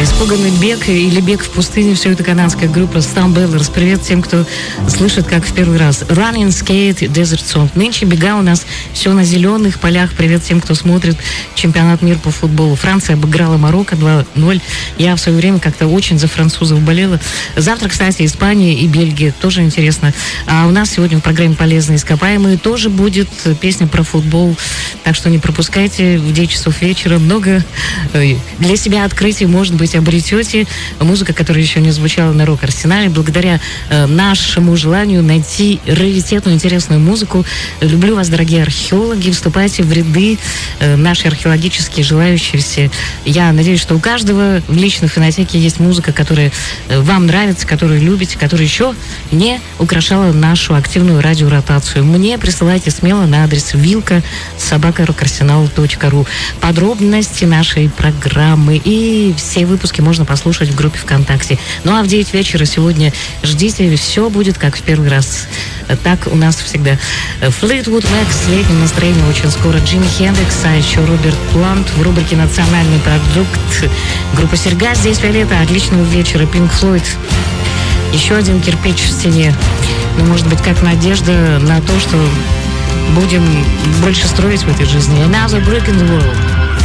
Испуганный бег или бег в пустыне, все это канадская группа Stumblers. Привет тем, кто слышит как в первый раз. Running Skate Desert Song. Нынче бега у нас все на зеленых полях. Привет тем, кто смотрит чемпионат мира по футболу. Франция обыграла Марокко 2-0. Я в свое время как-то очень за французов болела. Завтра, кстати, Испания и Бельгия. Тоже интересно. А у нас сегодня в программе «Полезные ископаемые» тоже будет песня про футбол. Так что не пропускайте. В 9 часов вечера много для себя открытий, может быть, обретете. Музыка, которая еще не звучала на рок-арсенале, благодаря нашему желанию найти раритетную, интересную музыку. Люблю вас, дорогие археологи. Вступайте в ряды наши археологические желающиеся. Я надеюсь, что у каждого в личной фонотеке есть музыка, которая вам нравится, которую любите, которая еще не украшала нашу активную радиоротацию. Мне присылайте смело на адрес vilka@rockarsenal.ru подробности нашей программы, и все выпуски можно послушать в группе ВКонтакте. Ну а в 9 вечера сегодня ждите, все будет как в первый раз. Так у нас всегда. Fleetwood Mac с летним настроением очень скоро. Джимми Хендрикс, а еще Роберт Плант в рубрике «Национальный продукт». Группа «Серьга». Здесь Виолетта. Отличного вечера. Pink Floyd. Еще один кирпич в стене. Ну, может быть, как надежда на то, что будем больше строить в этой жизни. Another brick in the wall.